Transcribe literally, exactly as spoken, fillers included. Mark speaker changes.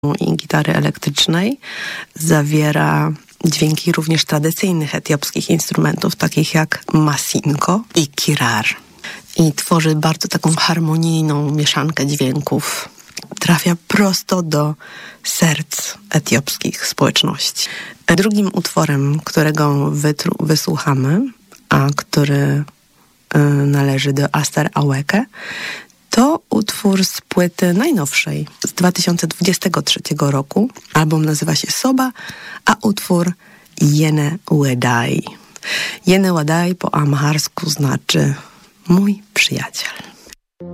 Speaker 1: i gitary elektrycznej. Zawiera dźwięki również tradycyjnych etiopskich instrumentów, takich jak masinko i kirar. I tworzy bardzo taką harmonijną mieszankę dźwięków. Trafia prosto do serc etiopskich społeczności. Drugim utworem, którego wytru- wysłuchamy, a który y, należy do Aster Aweke, to utwór z płyty najnowszej z dwa tysiące dwudziestego trzeciego roku. Album nazywa się Soba, a utwór Yene Wedai. Yene Wedai po amharsku znaczy mój przyjaciel.